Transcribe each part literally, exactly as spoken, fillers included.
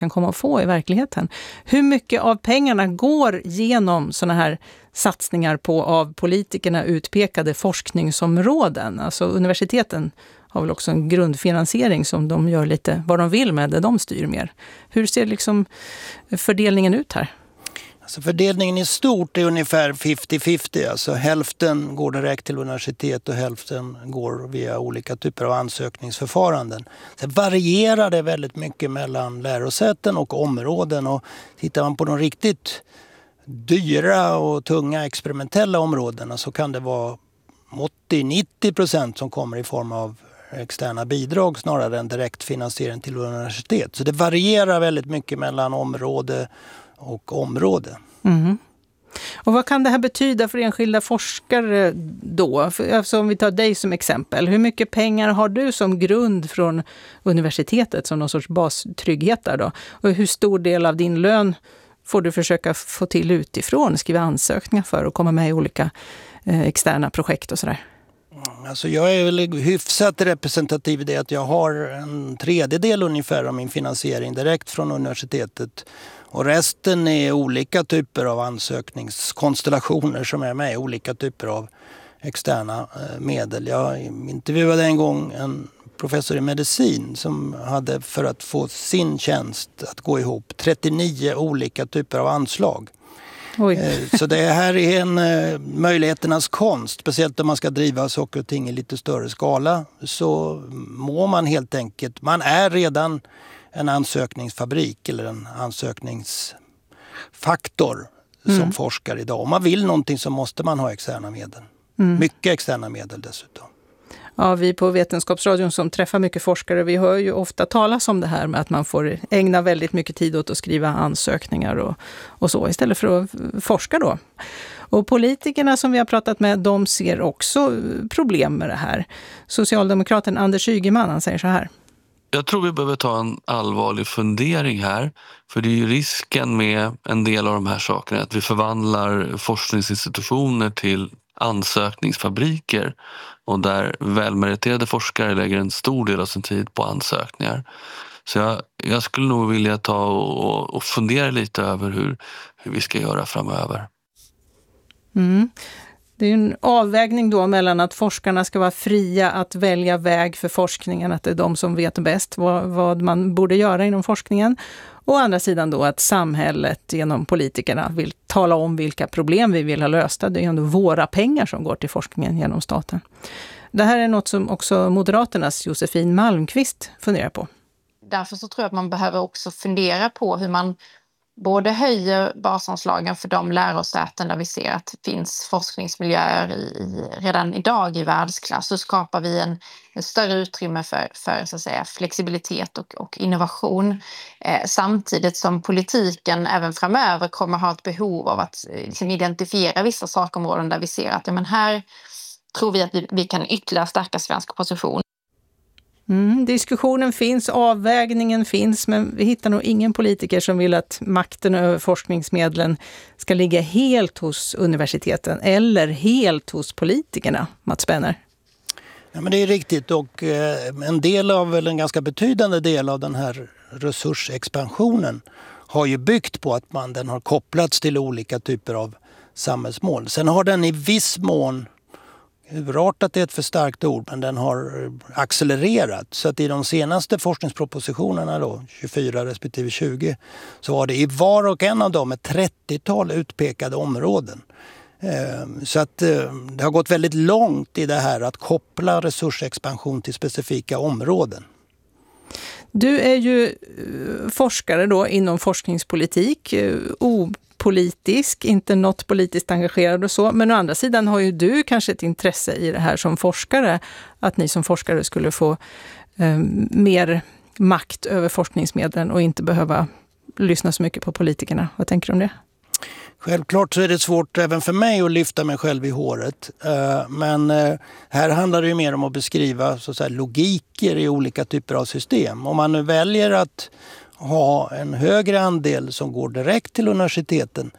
kan komma att få i verkligheten. Hur mycket av pengarna går genom såna här satsningar på av politikerna utpekade forskningsområden? Alltså universiteten har väl också en grundfinansiering som de gör lite vad de vill med det, de styr mer. Hur ser liksom fördelningen ut här? Alltså fördelningen i stort är ungefär femtio femtio. Alltså hälften går direkt till universitet och hälften går via olika typer av ansökningsförfaranden. Sen varierar det väldigt mycket mellan lärosäten och områden. Och tittar man på de riktigt dyra och tunga experimentella områdena så kan det vara åttio till nittio procent som kommer i form av externa bidrag snarare än direkt finansiering till universitet. Så det varierar väldigt mycket mellan område och område. Mm. Och vad kan det här betyda för enskilda forskare då? Alltså om vi tar dig som exempel. Hur mycket pengar har du som grund från universitetet som någon sorts bastrygghet där då? Och hur stor del av din lön får du försöka få till utifrån, skriva ansökningar för och komma med i olika eh, externa projekt och sådär? Alltså jag är väl hyfsat representativ i det att jag har en tredjedel ungefär av min finansiering direkt från universitetet. Och resten är olika typer av ansökningskonstellationer som är med, olika typer av externa medel. Jag intervjuade en gång en professor i medicin som hade för att få sin tjänst att gå ihop trettionio olika typer av anslag. Oj. Så det här är en möjligheternas konst, speciellt om man ska driva saker och ting i lite större skala. Så må man helt enkelt, man är redan en ansökningsfabrik eller en ansökningsfaktor som mm. forskare idag. Om man vill någonting så måste man ha externa medel. Mm. Mycket externa medel dessutom. Ja, vi på Vetenskapsradion som träffar mycket forskare, vi hör ju ofta talas om det här med att man får ägna väldigt mycket tid åt att skriva ansökningar och, och så istället för att forska då. Och politikerna som vi har pratat med, de ser också problem med det här. Socialdemokraten Anders Ygeman, han säger så här. Jag tror vi behöver ta en allvarlig fundering här, för det är ju risken med en del av de här sakerna att vi förvandlar forskningsinstitutioner till ansökningsfabriker och där välmeriterade forskare lägger en stor del av sin tid på ansökningar. Så jag, jag skulle nog vilja ta och, och fundera lite över hur, hur vi ska göra framöver. Mm. Det är ju en avvägning då mellan att forskarna ska vara fria att välja väg för forskningen, att det är de som vet bäst vad, vad man borde göra inom forskningen. Och å andra sidan då att samhället genom politikerna vill tala om vilka problem vi vill ha lösta. Det är ju ändå våra pengar som går till forskningen genom staten. Det här är något som också Moderaternas Josefin Malmqvist funderar på. Därför så tror jag att man behöver också fundera på hur man både höjer basanslagen för de lärosäten där vi ser att det finns forskningsmiljöer i, i, redan idag i världsklass, så skapar vi en, en större utrymme för, för så att säga, flexibilitet och, och innovation. Eh, samtidigt som politiken även framöver kommer ha ett behov av att liksom, identifiera vissa sakområden där vi ser att ja, men här tror vi att vi, vi kan ytterligare stärka svensk position. Mm, diskussionen finns, avvägningen finns, men vi hittar nog ingen politiker som vill att makten över forskningsmedlen ska ligga helt hos universiteten eller helt hos politikerna, Mats Benner. Ja, men det är riktigt, och eh, en del av, eller en ganska betydande del av den här resursexpansionen har ju byggt på att man den har kopplats till olika typer av samhällsmål. Sen har den i viss mån, urartat är ett för starkt ord, men den har accelererat. Så att i de senaste forskningspropositionerna då, tjugofyra respektive tjugo, så var det i var och en av dem ett trettiotal utpekade områden. Så att det har gått väldigt långt i det här att koppla resursexpansion till specifika områden. Du är ju forskare då inom forskningspolitik, opolitisk, inte något politiskt engagerad och så. Men å andra sidan har ju du kanske ett intresse i det här som forskare, att ni som forskare skulle få eh, mer makt över forskningsmedlen och inte behöva lyssna så mycket på politikerna. Vad tänker du om det? Självklart så är det svårt även för mig att lyfta mig själv i håret. Men här handlar det ju mer om att beskriva så att säga, logiker i olika typer av system. Om man nu väljer att ha en högre andel som går direkt till universiteten,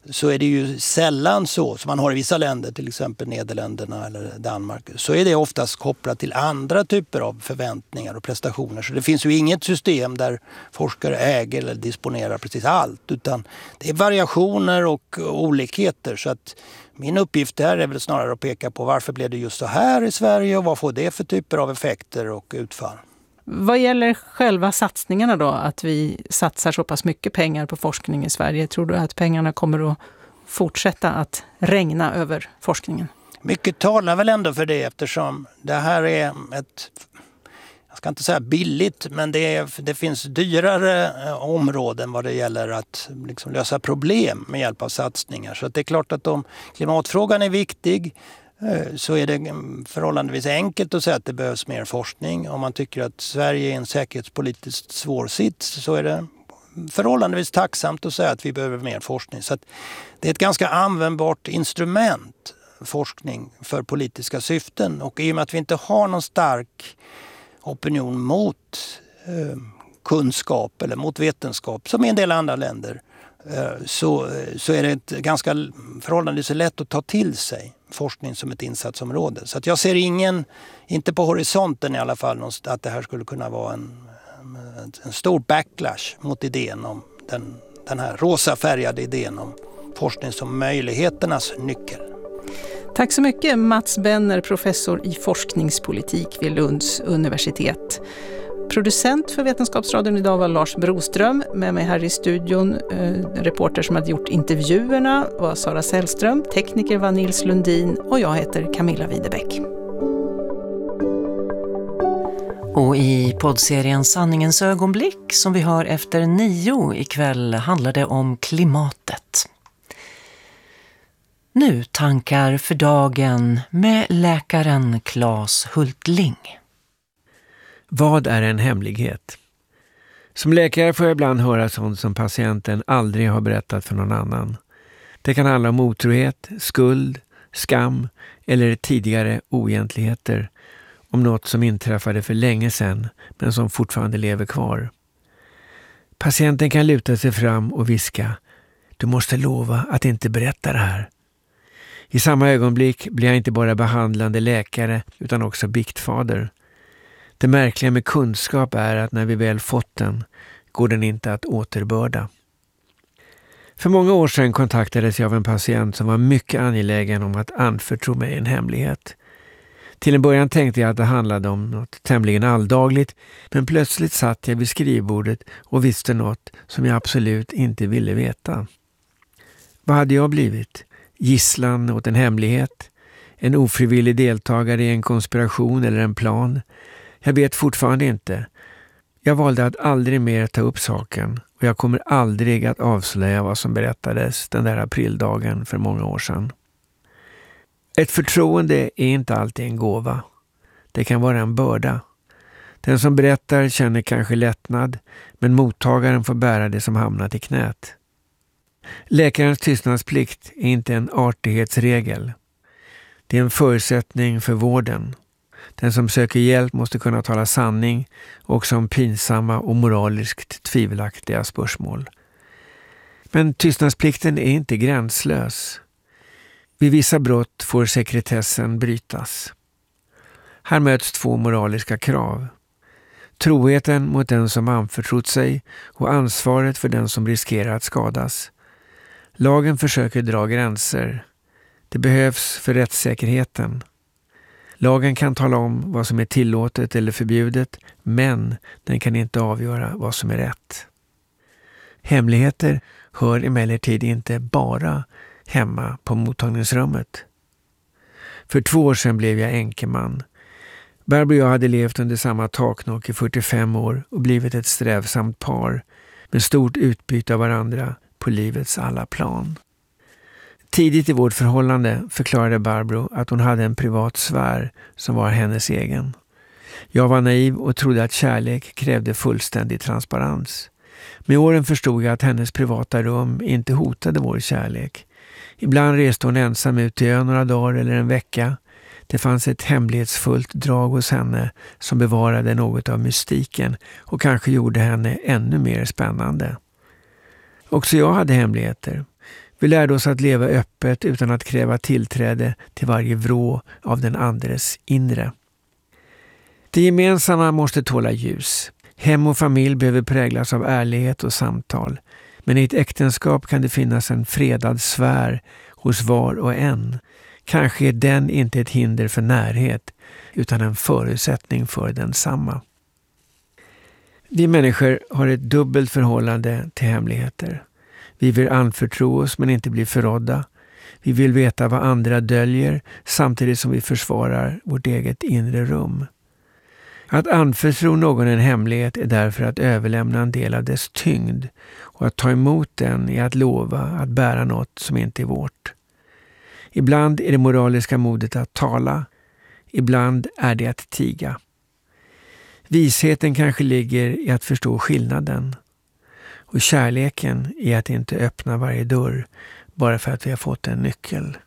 så är det ju sällan så, som man har i vissa länder, till exempel Nederländerna eller Danmark, så är det oftast kopplat till andra typer av förväntningar och prestationer. Så det finns ju inget system där forskare äger eller disponerar precis allt, utan det är variationer och olikheter. Så att min uppgift här är väl snarare att peka på varför blev det just så här i Sverige och vad får det för typer av effekter och utfall. Vad gäller själva satsningarna då, att vi satsar så pass mycket pengar på forskning i Sverige, tror du att pengarna kommer att fortsätta att regna över forskningen? Mycket talar väl ändå för det, eftersom det här är ett, jag ska inte säga billigt, men det, är, det finns dyrare områden vad det gäller att liksom lösa problem med hjälp av satsningar. Så att det är klart att om klimatfrågan är viktig, så är det förhållandevis enkelt att säga att det behövs mer forskning. Om man tycker att Sverige är en säkerhetspolitiskt svår sits, så är det förhållandevis tacksamt att säga att vi behöver mer forskning. Så att det är ett ganska användbart instrument, forskning, för politiska syften. Och i och med att vi inte har någon stark opinion mot eh, kunskap eller mot vetenskap, som i en del andra länder, Så, så är det ett ganska förhållandevis lätt att ta till sig forskning som ett insatsområde. Så att jag ser ingen, inte på horisonten i alla fall, att det här skulle kunna vara en, en stor backlash mot idén om den, den här rosafärgade idén om forskning som möjligheternas nyckel. Tack så mycket Mats Benner, professor i forskningspolitik vid Lunds universitet. Producent för Vetenskapsradion idag var Lars Broström. Med mig här i studion, eh, reporter som hade gjort intervjuerna var Sara Sällström, tekniker var Nils Lundin och jag heter Camilla Widebeck. Och i poddserien Sanningens ögonblick som vi hör efter nio ikväll handlar det om klimatet. Nu tankar för dagen med läkaren Claes Hultling. Vad är en hemlighet? Som läkare får jag ibland höra sånt som patienten aldrig har berättat för någon annan. Det kan handla om otrohet, skuld, skam eller tidigare oegentligheter. Om något som inträffade för länge sedan men som fortfarande lever kvar. Patienten kan luta sig fram och viska: du måste lova att inte berätta det här. I samma ögonblick blir jag inte bara behandlande läkare utan också biktfader. Det märkliga med kunskap är att när vi väl fått den går den inte att återbörda. För många år sedan kontaktades jag av en patient som var mycket angelägen om att anförtro mig en hemlighet. Till en början tänkte jag att det handlade om något tämligen alldagligt, men plötsligt satt jag vid skrivbordet och visste något som jag absolut inte ville veta. Vad hade jag blivit? Gisslan åt en hemlighet? En ofrivillig deltagare i en konspiration eller en plan? Jag vet fortfarande inte. Jag valde att aldrig mer ta upp saken och jag kommer aldrig att avslöja vad som berättades den där aprildagen för många år sedan. Ett förtroende är inte alltid en gåva. Det kan vara en börda. Den som berättar känner kanske lättnad, men mottagaren får bära det som hamnat i knät. Läkarens tystnadsplikt är inte en artighetsregel. Det är en förutsättning för vården. Den som söker hjälp måste kunna tala sanning också om pinsamma och moraliskt tvivelaktiga spörsmål. Men tystnadsplikten är inte gränslös. Vid vissa brott får sekretessen brytas. Här möts två moraliska krav. Troheten mot den som anförtrott sig och ansvaret för den som riskerar att skadas. Lagen försöker dra gränser. Det behövs för rättssäkerheten. Lagen kan tala om vad som är tillåtet eller förbjudet, men den kan inte avgöra vad som är rätt. Hemligheter hör emellertid inte bara hemma på mottagningsrummet. För två år sedan blev jag änkeman. Barbro och jag hade levt under samma taknock i fyrtiofem år och blivit ett strävsamt par med stort utbyte av varandra på livets alla plan. Tidigt i vårt förhållande förklarade Barbro att hon hade en privat sfär som var hennes egen. Jag var naiv och trodde att kärlek krävde fullständig transparens. Med åren förstod jag att hennes privata rum inte hotade vår kärlek. Ibland reste hon ensam ut till ön några dagar eller en vecka. Det fanns ett hemlighetsfullt drag hos henne som bevarade något av mystiken och kanske gjorde henne ännu mer spännande. Också jag hade hemligheter. Vi lärde oss att leva öppet utan att kräva tillträde till varje vrå av den andres inre. Det gemensamma måste tåla ljus. Hem och familj behöver präglas av ärlighet och samtal. Men i ett äktenskap kan det finnas en fredad sfär hos var och en. Kanske är den inte ett hinder för närhet utan en förutsättning för densamma. Vi människor har ett dubbelt förhållande till hemligheter. Vi vill anförtro oss men inte bli förrådda. Vi vill veta vad andra döljer samtidigt som vi försvarar vårt eget inre rum. Att anförtro någon en hemlighet är därför att överlämna en del av dess tyngd, och att ta emot den är att lova att bära något som inte är vårt. Ibland är det moraliska modet att tala, ibland är det att tiga. Visheten kanske ligger i att förstå skillnaden, och kärleken i att inte öppna varje dörr bara för att vi har fått en nyckel.